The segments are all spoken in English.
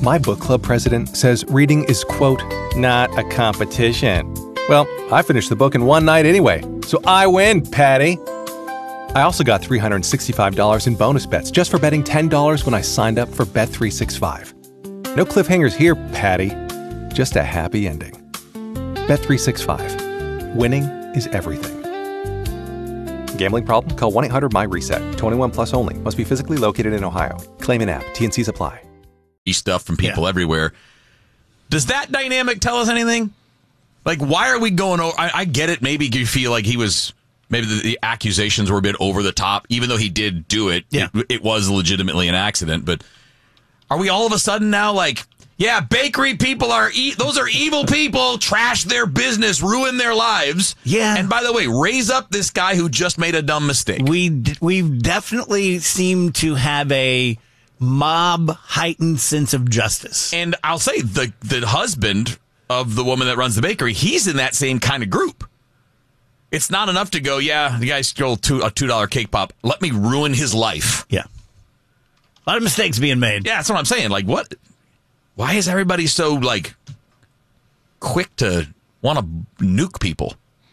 My book club president says reading is, quote, not a competition. Well, I finished the book in one night anyway, so I win, Patty. I also got $365 in bonus bets just for betting $10 when I signed up for Bet365. No cliffhangers here, Patty. Just a happy ending. Bet365. Winning is everything. Gambling problem? Call 1-800-MY-RESET. 21 plus only. Must be physically located in Ohio. Claim in app. T&Cs apply. Stuff from people everywhere. Does that dynamic tell us anything? Like, why are we going over? I get it. Maybe you feel like he was, maybe the accusations were a bit over the top, even though he did do it. Yeah. It was legitimately an accident. But are we all of a sudden now like, yeah, bakery people those are evil people, trash their business, ruin their lives. Yeah. And by the way, raise up this guy who just made a dumb mistake. We've definitely seemed to have a mob heightened sense of justice. And I'll say the husband of the woman that runs the bakery, he's in that same kind of group. It's not enough to go, yeah, the guy stole a $2 cake pop. Let me ruin his life. Yeah. A lot of mistakes being made. Yeah, that's what I'm saying. Like, what? Why is everybody so, like, quick to want to nuke people?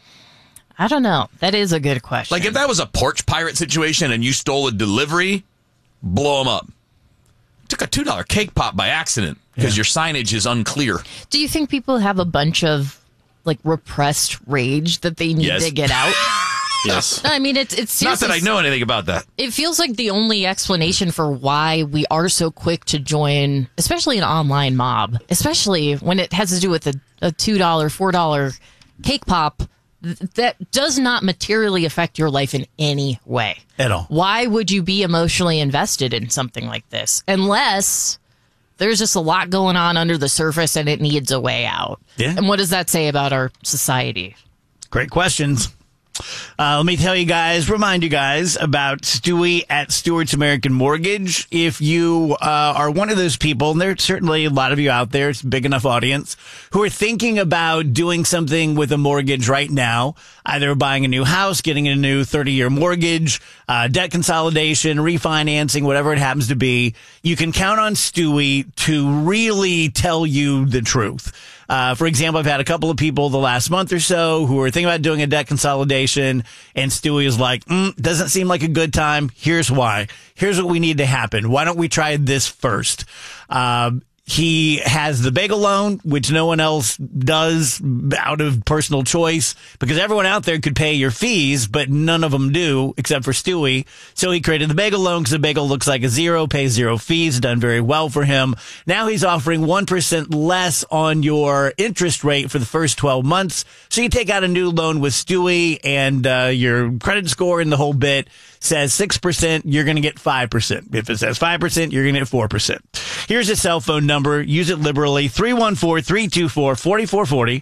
I don't know. That is a good question. Like, if that was a porch pirate situation and you stole a delivery, blow them up. Took a $2 cake pop by accident because your signage is unclear. Do you think people have a bunch of, like, repressed rage that they need to get out? Yes. I mean, it's not that I know anything about that. It feels like the only explanation for why we are so quick to join, especially an online mob, especially when it has to do with a $2, $4 cake pop that does not materially affect your life in any way. At all. Why would you be emotionally invested in something like this? Unless there's just a lot going on under the surface and it needs a way out. Yeah. And what does that say about our society? Great questions. Let me remind you guys about Stewie at Stewart's American Mortgage. If you are one of those people, and there's certainly a lot of you out there, it's a big enough audience, who are thinking about doing something with a mortgage right now, either buying a new house, getting a new 30-year mortgage, debt consolidation, refinancing, whatever it happens to be, you can count on Stewie to really tell you the truth. For example, I've had a couple of people the last month or so who are thinking about doing a debt consolidation, and Stewie is like, doesn't seem like a good time. Here's why. Here's what we need to happen. Why don't we try this first? He has the bagel loan, which no one else does out of personal choice, because everyone out there could pay your fees, but none of them do, except for Stewie. So he created the bagel loan because the bagel looks like a zero, pays zero fees, done very well for him. Now he's offering 1% less on your interest rate for the first 12 months. So you take out a new loan with Stewie, and your credit score and the whole bit says 6%, you're going to get 5%. If it says 5%, you're going to get 4%. Here's his cell phone number. Use it liberally. 314-324-4440.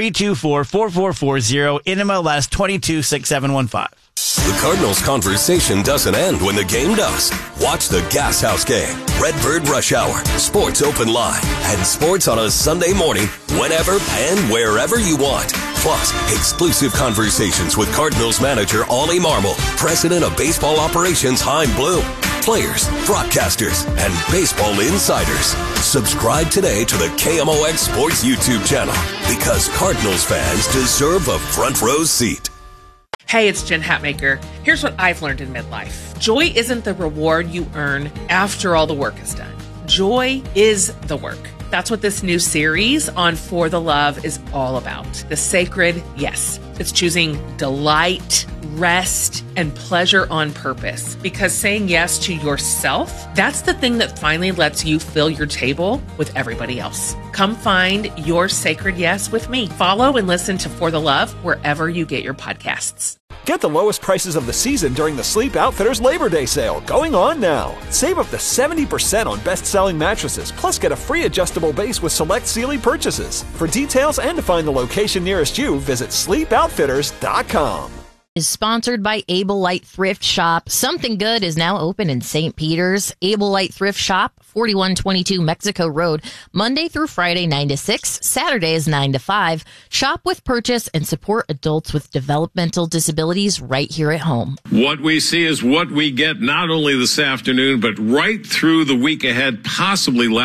324-4440. NMLS 226715. The Cardinals conversation doesn't end when the game does. Watch the Gas House game, Redbird Rush Hour, Sports Open Line, and sports on a Sunday morning whenever and wherever you want. Plus, exclusive conversations with Cardinals manager Ollie Marmol, president of baseball operations Chaim Bloom, players, broadcasters, and baseball insiders. Subscribe today to the KMOX Sports YouTube channel because Cardinals fans deserve a front row seat. Hey, it's Jen Hatmaker. Here's what I've learned in midlife. Joy isn't the reward you earn after all the work is done. Joy is the work. That's what this new series on For the Love is all about. The sacred yes. It's choosing delight, rest, and pleasure on purpose. Because saying yes to yourself, that's the thing that finally lets you fill your table with everybody else. Come find your sacred yes with me. Follow and listen to For the Love wherever you get your podcasts. Get the lowest prices of the season during the Sleep Outfitters Labor Day sale, going on now. Save up to 70% on best-selling mattresses, plus get a free adjustable base with select Sealy purchases. For details and to find the location nearest you, visit sleepoutfitters.com. Is sponsored by Able Light Thrift Shop. Something Good is now open in St. Peter's. Able Light Thrift Shop, 4122 Mexico Road, Monday through Friday, 9 to 6, Saturdays, 9 to 5. Shop with purchase and support adults with developmental disabilities right here at home. What we see is what we get not only this afternoon, but right through the week ahead, possibly last